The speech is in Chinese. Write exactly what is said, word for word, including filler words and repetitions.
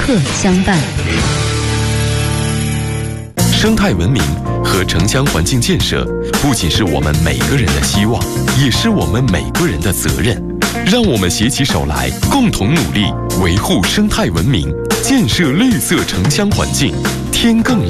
刻相伴。 生态文明和城乡环境建设不仅是我们每个人的希望，也是我们每个人的责任。让我们携起手来，共同努力，维护生态文明，建设绿色城乡环境。天更蓝。